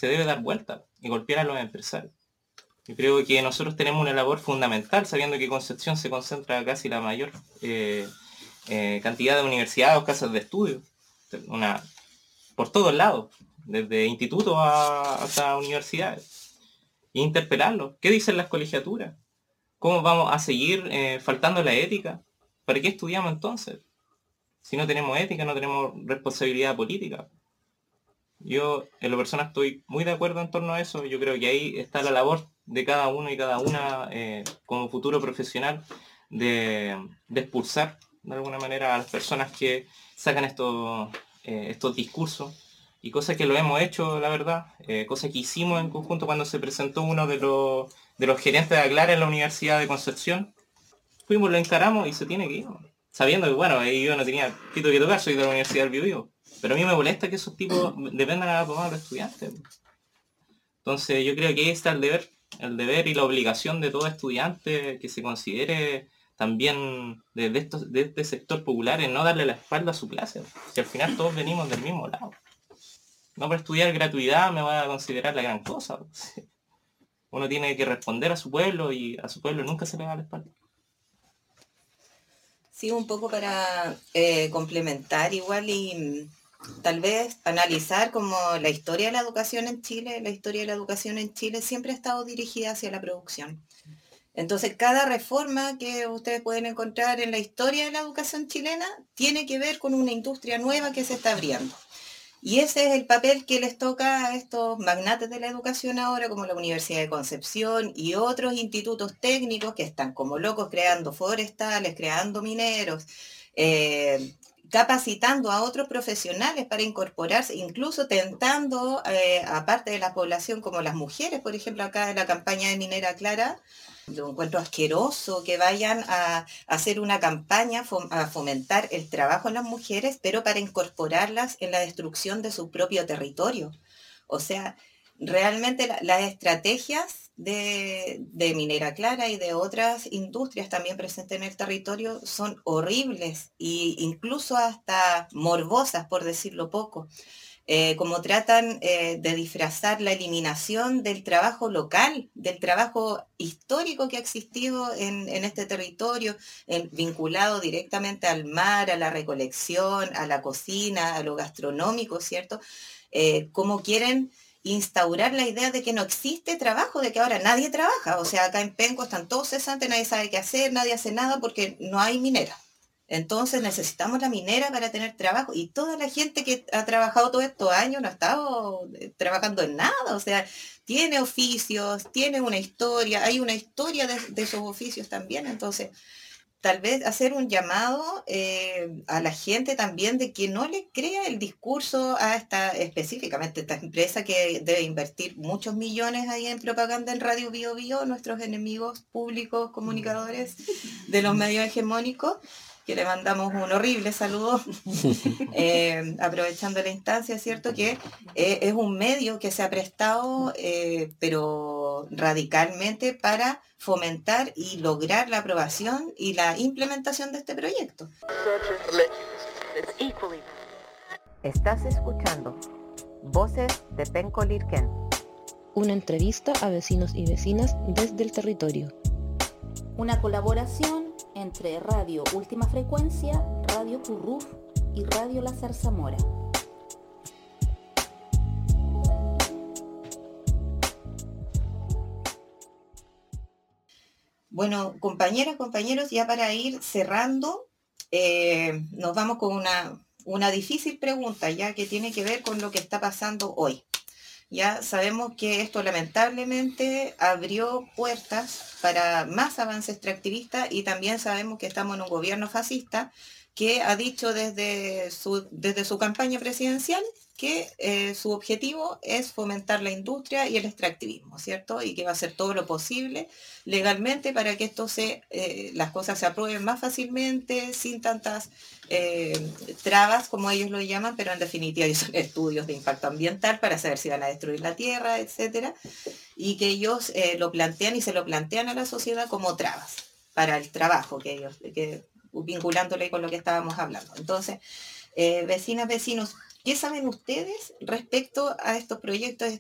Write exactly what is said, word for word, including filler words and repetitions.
se debe dar vuelta y golpear a los empresarios. Yo creo que nosotros tenemos una labor fundamental, sabiendo que Concepción se concentra casi la mayor eh, eh, cantidad de universidades o casas de estudio, una, por todos lados, desde institutos a, hasta universidades, e interpelarlos. ¿Qué dicen las colegiaturas? ¿Cómo vamos a seguir eh, faltando la ética? ¿Para qué estudiamos entonces? Si no tenemos ética, no tenemos responsabilidad política. Yo, en lo personal, estoy muy de acuerdo en torno a eso. Yo creo que ahí está la labor de cada uno y cada una eh, como futuro profesional de, de expulsar de alguna manera a las personas que sacan estos, eh, estos discursos y cosas que lo hemos hecho, la verdad, eh, cosas que hicimos en conjunto cuando se presentó uno de los, de los gerentes de Aclara en la Universidad de Concepción. Fuimos, lo encaramos y se tiene que ir, sabiendo que, bueno, yo no tenía pito que tocar, soy de la Universidad del Biobío, pero a mí me molesta que esos tipos dependan a la tomada de los estudiantes. Entonces yo creo que ahí está el deber, el deber y la obligación de todo estudiante que se considere también de, de, estos, de este sector popular en no darle la espalda a su clase, que al final todos venimos del mismo lado. No por estudiar gratuidad me va a considerar la gran cosa. Uno tiene que responder a su pueblo y a su pueblo nunca se le da la espalda. Sí, un poco para eh, complementar igual y tal vez analizar como la historia de la educación en Chile. La historia de la educación en Chile siempre ha estado dirigida hacia la producción. Entonces, cada reforma que ustedes pueden encontrar en la historia de la educación chilena tiene que ver con una industria nueva que se está abriendo. Y ese es el papel que les toca a estos magnates de la educación ahora, como la Universidad de Concepción y otros institutos técnicos que están como locos creando forestales, creando mineros, eh, capacitando a otros profesionales para incorporarse, incluso tentando, eh, aparte de la población, como las mujeres, por ejemplo, acá en la campaña de Minera Clara, lo encuentro asqueroso que vayan a, a hacer una campaña fom, a fomentar el trabajo en las mujeres, pero para incorporarlas en la destrucción de su propio territorio. O sea, realmente la, las estrategias de, de Minera Clara y de otras industrias también presentes en el territorio son horribles e incluso hasta morbosas, por decirlo poco. Eh, como tratan eh, de disfrazar la eliminación del trabajo local, del trabajo histórico que ha existido en, en este territorio, en, vinculado directamente al mar, a la recolección, a la cocina, a lo gastronómico, ¿cierto? Eh, como quieren instaurar la idea de que no existe trabajo, de que ahora nadie trabaja. O sea, acá en Penco están todos cesantes, nadie sabe qué hacer, nadie hace nada porque no hay minera. Entonces necesitamos la minera para tener trabajo y toda la gente que ha trabajado todos estos años no ha estado trabajando en nada, o sea, tiene oficios, tiene una historia, hay una historia de, de esos oficios también, entonces tal vez hacer un llamado eh, a la gente también de que no le crea el discurso a esta, específicamente esta empresa que debe invertir muchos millones ahí en propaganda en Radio Bio Bio, nuestros enemigos públicos, comunicadores de los medios hegemónicos, que le mandamos un horrible saludo, eh, aprovechando la instancia, ¿cierto? Que eh, es un medio que se ha prestado, eh, pero radicalmente para fomentar y lograr la aprobación y la implementación de este proyecto. Estás escuchando Voces de Penco Lirquén. Una entrevista a vecinos y vecinas desde el territorio. Una colaboración entre Radio Última Frecuencia, Radio Curruf y Radio La Zarzamora. Bueno, compañeras, compañeros, ya para ir cerrando, eh, nos vamos con una, una difícil pregunta, ya que tiene que ver con lo que está pasando hoy. Ya sabemos que esto lamentablemente abrió puertas para más avance extractivista y también sabemos que estamos en un gobierno fascista que ha dicho desde su, desde su campaña presidencial que eh, su objetivo es fomentar la industria y el extractivismo, ¿cierto? Y que va a hacer todo lo posible legalmente para que esto se, eh, las cosas se aprueben más fácilmente, sin tantas eh, trabas, como ellos lo llaman, pero en definitiva son estudios de impacto ambiental para saber si van a destruir la tierra, etcétera, y que ellos eh, lo plantean y se lo plantean a la sociedad como trabas para el trabajo que ellos, que, vinculándole con lo que estábamos hablando. Entonces, eh, vecinas, vecinos, ¿qué saben ustedes respecto a estos proyectos